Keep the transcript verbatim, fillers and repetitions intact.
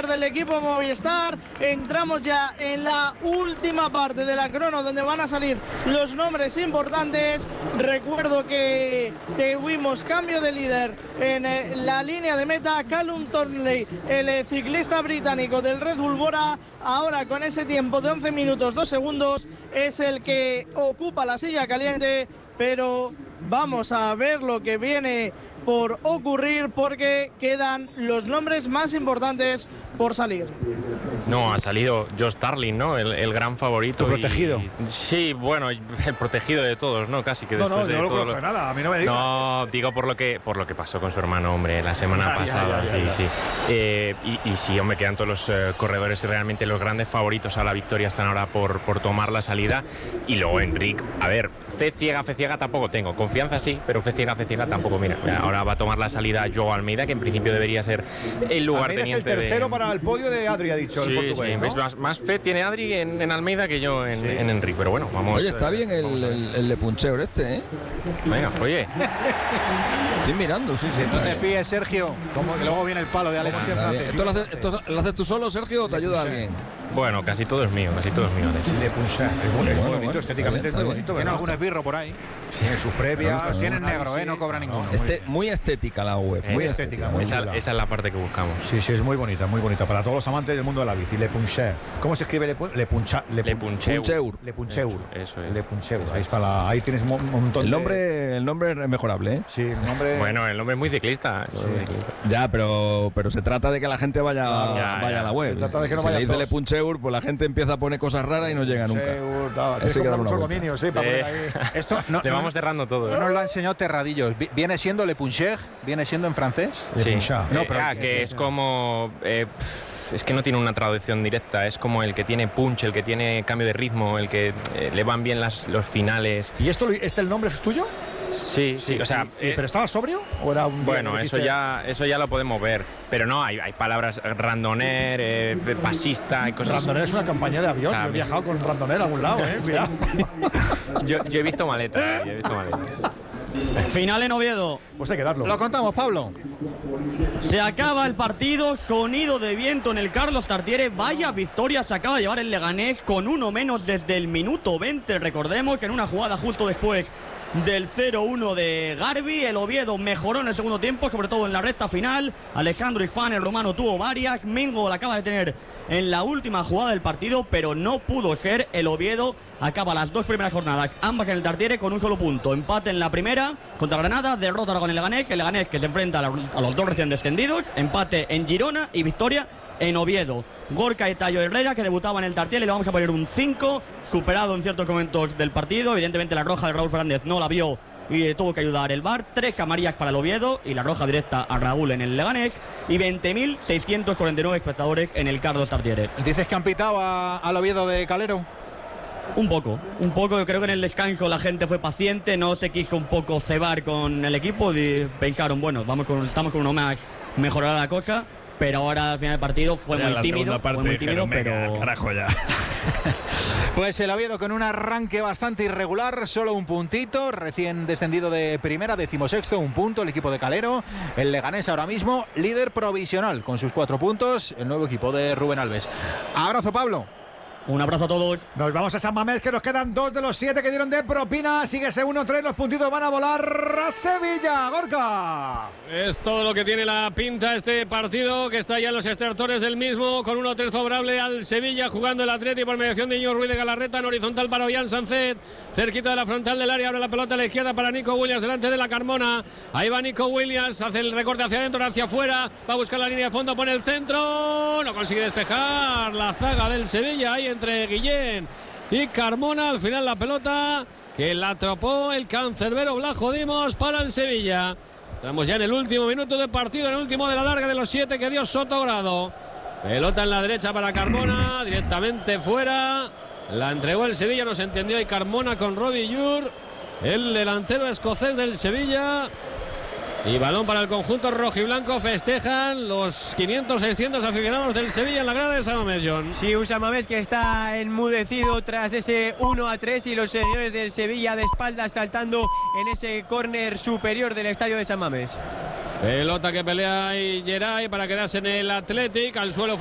líder del equipo Movistar. Entramos ya en la última parte de la crono donde van a salir los nombres importantes. Recuerdo que tuvimos cambio de líder en eh, la línea de meta. Callum Thornley, el eh, ciclista británico del Red Bull Bora, ahora con ese tiempo de once minutos dos segundos, es el que ocupa la silla caliente, pero vamos a ver lo que viene por ocurrir porque quedan los nombres más importantes por salir. No, ha salido Josh Starling, ¿no? El, el gran favorito. ¿Tu protegido? Y, sí, bueno, el protegido de todos, ¿no? Casi que no, después no, de no lo todo conozco nada, a mí no me digas. No, digo por lo que por lo que pasó con su hermano, hombre, la semana ah, pasada, ya, ya, sí, ya, ya. sí. Eh, y, y sí, hombre, quedan todos los eh, corredores y realmente los grandes favoritos a la victoria están ahora por, por tomar la salida. Y luego Enric, a ver, fe ciega, fe ciega tampoco tengo. Confianza sí, pero fe ciega, fe ciega tampoco. Mira, ahora va a tomar la salida Joao Almeida, que en principio debería ser el lugarteniente. Almeida es el tercero de... para el podio de Adri, ha dicho sí, el portugués, sí, ¿no? más, más fe tiene Adri en, en Almeida que yo en, sí. en Enric, pero bueno, vamos. Oye, está eh, bien el, el, el Lepuncheur este, ¿eh? Venga, oye. Estoy mirando, sí, sí. No te fíes, Sergio, como que luego viene el palo de Alex. ¿Esto lo, haces, ¿Esto lo haces tú solo, Sergio, o te ayuda alguien? Bueno, casi todo es mío, casi todo es mío. Le Puncheur, es muy, Bueno, bonito, bueno, estéticamente está es muy bien, bonito. Tiene ¿verdad? algún esbirro por ahí. Tiene sus previas. Los tiene en sus negro, ¿eh? No análisis. cobra ninguno. Este, muy estética la web, muy Es estética. estética, muy Esa, chula. esa es la parte que buscamos. Sí, sí, es muy bonita, muy bonita. Para todos los amantes del mundo de la bici. Le Puncheur. ¿Cómo se escribe Le Puncheur? Le Puncheur. Le Puncheur. Puncheur. Le Puncheur. Eso es. Le Puncheur. Ahí está la. Ahí tienes un montón El de. nombre, el nombre es mejorable, ¿eh? Sí, el nombre. Bueno, el nombre es muy ciclista. Sí. Muy ciclista. Ya, pero, pero se trata de que la gente vaya, Claro, vaya ya, ya. a la web. Se trata de que no si vayan le dice todos. Le Puncheur, pues la gente empieza a poner cosas raras y no llega nunca. Puncheur, da, Ese tienes que que comprar dar una muchos vuelta. dominios, sí, para Eh. poner ahí. Esto no, Le no- vamos cerrando todo. no ¿eh? nos lo ha enseñado Terradillos. Vi- ¿Viene siendo Le Puncheur? ¿Viene siendo en francés? Le Sí. Puncheur. No, No, pero- pero que es como. eh, pff, es que no tiene una traducción directa. Es como el que tiene punch, el que tiene cambio de ritmo, el que eh, le van bien las, los finales. ¿Y esto, este el nombre es tuyo? Sí, sí, o sea. ¿Y- y- eh, ¿Pero estaba sobrio? ¿O era un día Bueno, que eso dijiste- ya, eso ya lo podemos ver. Pero no, hay, hay palabras randoner, eh, pasista, hay cosas. Randoner es una campaña de avión. Yo he También. viajado con Randoner a algún lado, ¿eh? Cuidado. Yo, yo he visto maletas, yo he visto maletas. Final en Oviedo. Pues hay que darlo. Lo contamos, Pablo. Se acaba el partido, sonido de viento en el Carlos Tartiere. Vaya victoria se acaba de llevar el Leganés con uno menos desde el minuto veinte. Recordemos, en una jugada justo después del cero uno de Garbi. El Oviedo mejoró en el segundo tiempo, sobre todo en la recta final. Alessandro Ifán, el romano, tuvo varias. Mingo la acaba de tener en la última jugada del partido, pero no pudo ser. El Oviedo acaba las dos primeras jornadas, ambas en el Tartiere, con un solo punto. Empate en la primera contra Granada, derrota ahora con el Leganés. El Leganés que se enfrenta a, la, a los dos recién descendidos. Empate en Girona y victoria en Oviedo. Gorka y Tayo Herrera, que debutaba en el Tartiere, le vamos a poner un cinco, superado en ciertos momentos del partido. Evidentemente la roja de Raúl Fernández no la vio y eh, tuvo que ayudar el V A R. Tres amarillas para el Oviedo y la roja directa a Raúl en el Leganés. Y veinte mil seiscientos cuarenta y nueve espectadores en el Carlos Tartiere. ¿Dices que han pitado a- al Oviedo de Calero? Un poco, un poco. Yo creo que en el descanso la gente fue paciente, no se quiso un poco cebar con el equipo y pensaron, bueno, vamos con, estamos con uno más, mejorará la cosa. Pero ahora al final del partido fue Ya muy la tímido, segunda parte fue muy tímido, dijeron, venga, pero carajo ya. Pues el Oviedo con un arranque bastante irregular, solo un puntito, recién descendido de primera, decimosexto, un punto el equipo de Calero. El Leganés ahora mismo líder provisional con sus cuatro puntos, el nuevo equipo de Rubén Alves. Abrazo, Pablo. un abrazo a todos. Nos vamos a San Mamés, que nos quedan dos de los siete que dieron de propina. Sigue ese uno tres, los puntitos van a volar a Sevilla. Gorka. Es todo lo que tiene la pinta este partido, que está ya en los estertores del mismo, con uno tres favorable al Sevilla, jugando el Atleti por mediación de Íñigo Ruiz de Galarreta, en horizontal para Ollán Sánchez, cerquita de la frontal del área, abre la pelota a la izquierda para Nico Williams, delante de la Carmona. Ahí va Nico Williams, hace el recorte hacia adentro, hacia afuera, va a buscar la línea de fondo, pone el centro, no consigue despejar la zaga del Sevilla, ahí entre Guillén y Carmona. Al final la pelota que la atropó el cancerbero Blajo Dimos para el Sevilla. Estamos ya en el último minuto de partido, en el último de la larga de los siete que dio Sotogrado. Pelota en la derecha para Carmona, directamente fuera. La entregó el Sevilla, no se entendió ahí Carmona con Rodi Llur, el delantero escocés del Sevilla. Y balón para el conjunto rojiblanco. Festejan los quinientos seiscientos aficionados del Sevilla en la grada de San Mamés, John. Sí, un San Mamés que está enmudecido tras ese uno a tres y los señores del Sevilla de espaldas saltando en ese córner superior del estadio de San Mamés. Pelota que pelea ahí Geray para quedarse en el Athletic, al suelo.